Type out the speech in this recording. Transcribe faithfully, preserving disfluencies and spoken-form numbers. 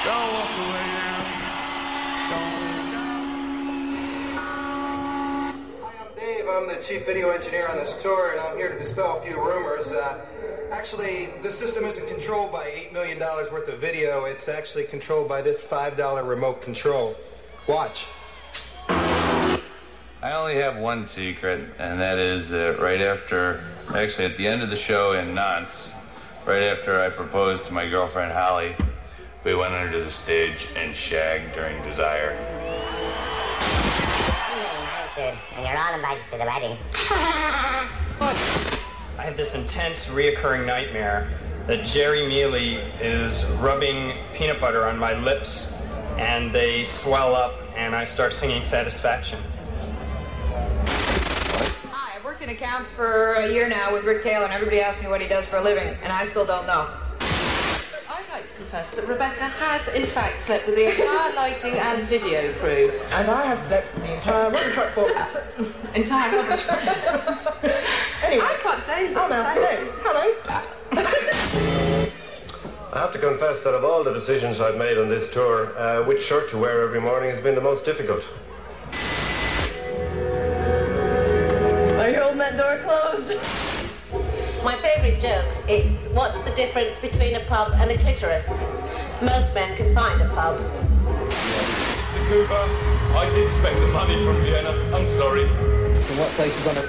Don't walk away now. Hi, I'm Dave. I'm the chief video engineer on this tour, and I'm here to dispel a few rumors. Uh, actually, the system isn't controlled by eight million dollars worth of video. It's actually controlled by this five dollar remote control. Watch. I only have one secret, and that is that right after, actually at the end of the show in Nantes, right after I proposed to my girlfriend Holly, we went under the stage and shagged during Desire. And you're all invited to the wedding. I have this intense, reoccurring nightmare that Jerry Mealy is rubbing peanut butter on my lips, and they swell up, and I start singing Satisfaction. Hi, I've worked in accounts for a year now with Rick Taylor, and everybody asks me what he does for a living, and I still don't know. I'd like to confess that Rebecca has, in fact, slept with the entire lighting and video crew. And I have slept with the entire rubber truck box. Entire rubber truck box. Anyway. I can't say anything. Oh, no, thanks. Hello. I have to confess that of all the decisions I've made on this tour, uh, which shirt to wear every morning has been the most difficult. Are you holding that door closed? My favourite joke is, what's the difference between a pub and a clitoris? Most men can find a pub. Mister Cooper, I did spend the money from Vienna. I'm sorry. In what places on a